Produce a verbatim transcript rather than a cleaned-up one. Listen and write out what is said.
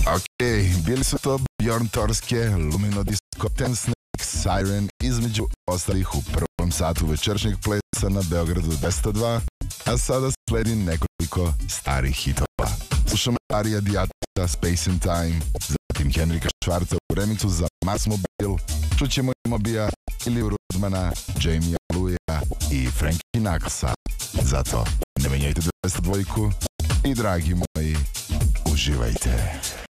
Okej, bili su to Bjorn Torske, Lumino Disco, Ten Snake, Siren, između ostalih u prvom satu večerašnjeg plesa na Beogradu dvesta dva, a sada sledi nekoliko starih hitova. Slušamo Arija Diata, Space and Time, zatim Henrika Švarca u remiksu za Mars Mobile, čućemo i Mobija, Iliju Rudmana, Jamie Aluja i Frankie Knucklesa. Zato ne menjajte dvesta dva i dragi moji, uživajte.